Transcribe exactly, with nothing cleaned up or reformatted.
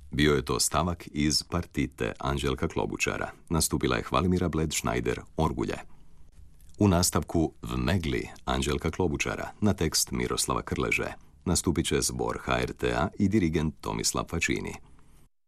Bio je to stavak iz partite Anđelka Klobučara. Nastupila je Hvalimira Bled-Schneider, orgulje. U nastavku V megli Anđelka Klobučara na tekst Miroslava Krleže nastupit će zbor ha er te a i dirigent Tomislav Facini.